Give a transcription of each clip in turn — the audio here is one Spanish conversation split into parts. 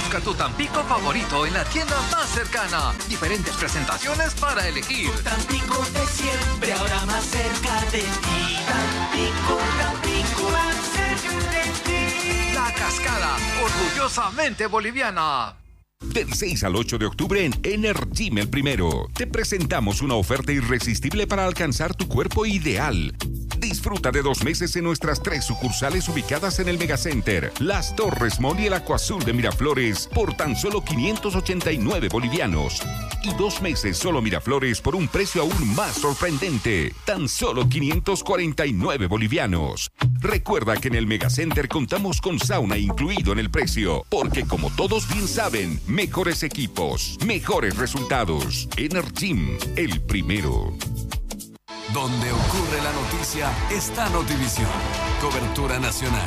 Busca tu Tampico favorito en la tienda más cercana. Diferentes presentaciones para elegir. Tu Tampico de siempre, ahora más cerca de ti. Tampico, más cerca de ti. La Cascada, orgullosamente boliviana. Del 6 al 8 de octubre en Energym El Primero, te presentamos una oferta irresistible para alcanzar tu cuerpo ideal. Disfruta de 2 meses en nuestras 3 sucursales ubicadas en el Megacenter, Las Torres Mall y el Acuazul de Miraflores por tan solo 589 bolivianos. Y 2 meses solo Miraflores por un precio aún más sorprendente, tan solo 549 bolivianos. Recuerda que en el Megacenter contamos con sauna incluido en el precio, porque como todos bien saben, mejores equipos, mejores resultados. Energym, El Primero. Donde ocurre la noticia está Notivisión. Cobertura nacional.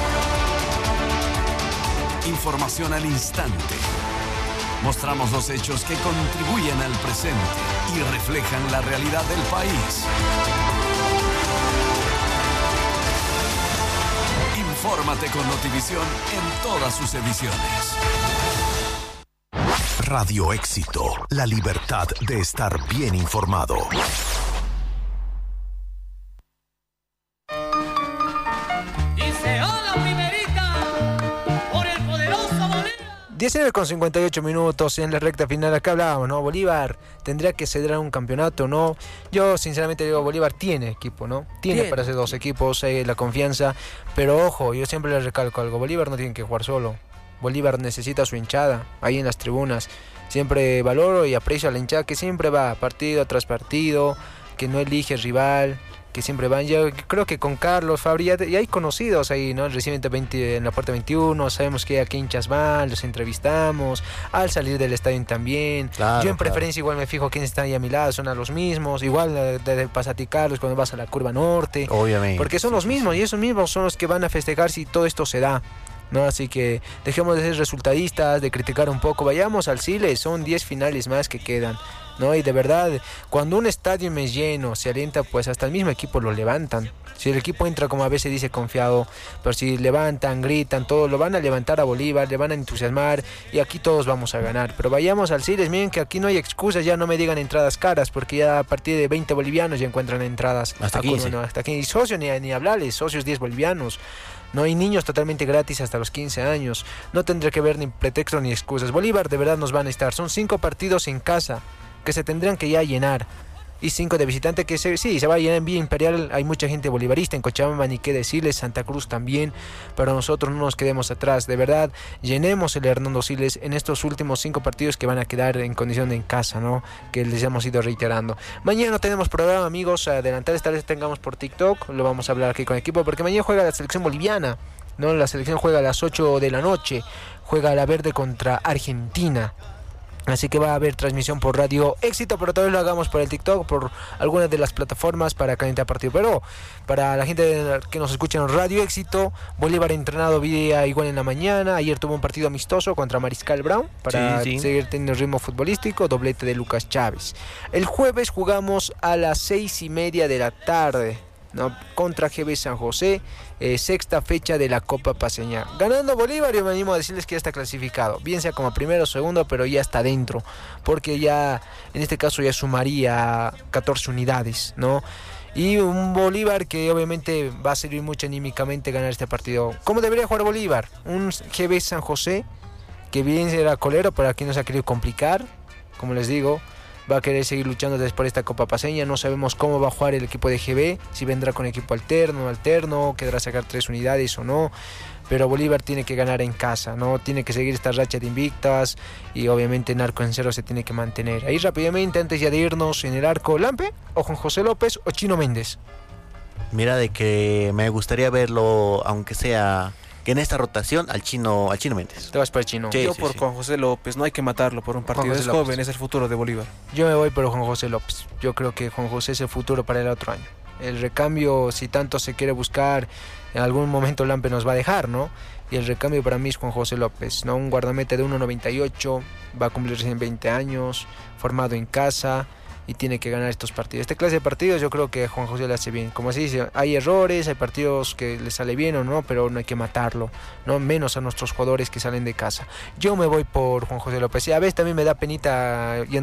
Información al instante. Mostramos los hechos que contribuyen al presente y reflejan la realidad del país. Infórmate con Notivisión en todas sus ediciones. Radio Éxito, la libertad de estar bien informado. Dice hola primerita por el poderoso Bolívar. 19:58 minutos en la recta final. Acá hablábamos, ¿no? Bolívar tendría que ceder a un campeonato, ¿no? Yo sinceramente digo, Bolívar tiene equipo, ¿no? Tiene para hacer 2 equipos, la confianza. Pero ojo, yo siempre les recalco algo, Bolívar no tiene que jugar solo. Bolívar necesita su hinchada ahí en las tribunas. Siempre valoro y aprecio a la hinchada que siempre va partido tras partido, que no elige rival, que siempre van. Yo creo que con Carlos Fabri ya hay conocidos ahí, ¿no? Recientemente 20, en la puerta 21, sabemos que a qué hinchas van, los entrevistamos, al salir del estadio también. Claro, yo en preferencia igual me fijo quiénes están ahí a mi lado, son a los mismos, igual de Pasati Carlos cuando vas a la curva norte. Obviamente. Porque son los mismos y esos mismos son los que van a festejar si todo esto se da, ¿no? Así que dejemos de ser resultadistas, de criticar un poco, vayamos al Siles, son 10 finales más que quedan, ¿no? Y de verdad, cuando un estadio es lleno, se alienta, pues hasta el mismo equipo lo levantan. Si el equipo entra, como a veces dice, confiado, pero si levantan, gritan, todo, lo van a levantar a Bolívar, le van a entusiasmar y aquí todos vamos a ganar. Pero vayamos al Siles, miren que aquí no hay excusas, ya no me digan entradas caras, porque ya a partir de 20 bolivianos ya encuentran entradas. Hasta 15. No, hasta 15. Y socios ni hablarles, socios 10 bolivianos. No hay niños totalmente gratis hasta los 15 años. No tendrá que ver ni pretexto ni excusas. Bolívar de verdad nos van a estar. Son 5 partidos en casa que se tendrán que ya llenar. Y 5 de visitante que se va a llenar en Vía Imperial. Hay mucha gente bolivarista en Cochabamba, ni qué decirles, Santa Cruz también. Pero nosotros no nos quedemos atrás. De verdad, llenemos el Hernando Siles en estos últimos 5 partidos que van a quedar en condición de en casa, ¿no? Que les hemos ido reiterando. Mañana no tenemos programa, amigos. Adelantar, tal vez tengamos por TikTok. Lo vamos a hablar aquí con el equipo, porque mañana juega la selección boliviana, ¿no? La selección juega a las 8 de la noche. Juega la verde contra Argentina. Así que va a haber transmisión por Radio Éxito, pero todavía lo hagamos por el TikTok, por algunas de las plataformas para calentar partido. Pero para la gente que nos escucha en Radio Éxito, Bolívar entrenado día igual en la mañana. Ayer tuvo un partido amistoso contra Mariscal Brown para seguir teniendo ritmo futbolístico, doblete de Lucas Chávez. El jueves jugamos a las 6:30 de la tarde, ¿no? Contra GB San José, 6ª fecha de la Copa Paceña. Ganando Bolívar, yo me animo a decirles que ya está clasificado, bien sea como primero o segundo, pero ya está dentro, porque ya en este caso ya sumaría 14 unidades, ¿no? Y un Bolívar que obviamente va a servir mucho anímicamente ganar este partido. ¿Cómo debería jugar Bolívar? Un GB San José que bien era colero, pero aquí nos ha querido complicar, como les digo. Va a querer seguir luchando después de esta Copa Paceña. No sabemos cómo va a jugar el equipo de GB, si vendrá con equipo alterno, quedará sacar 3 unidades o no. Pero Bolívar tiene que ganar en casa, ¿no? Tiene que seguir esta racha de invictas y obviamente en arco en cero se tiene que mantener. Ahí rápidamente, antes ya de irnos, en el arco, Lampe o Juan José López o Chino Méndez. Mira, de que me gustaría verlo, aunque sea que en esta rotación, al Chino Méndez. Te vas para el Chino. Yo por Juan José López, no hay que matarlo por un partido. Es joven, es el futuro de Bolívar. Yo me voy por Juan José López. Yo creo que Juan José es el futuro para el otro año. El recambio, si tanto se quiere buscar, en algún momento Lampe nos va a dejar, ¿no? Y el recambio para mí es Juan José López, ¿no? Un guardameta de 1.98, va a cumplir recién 20 años, formado en casa. y tiene que ganar estos partidos. Esta clase de partidos yo creo que Juan José le hace bien. Como se dice, hay errores, hay partidos que le sale bien o no, pero no hay que matarlo, no menos a nuestros jugadores que salen de casa. Yo me voy por Juan José López. Y a veces también me da penita yendo